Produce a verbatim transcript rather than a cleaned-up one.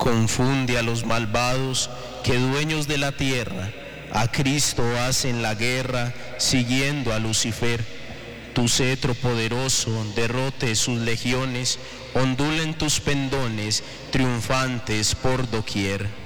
Confunde a los malvados que dueños de la tierra a Cristo hacen la guerra siguiendo a Lucifer. Tu cetro poderoso derrote sus legiones, ondulen tus pendones triunfantes por doquier.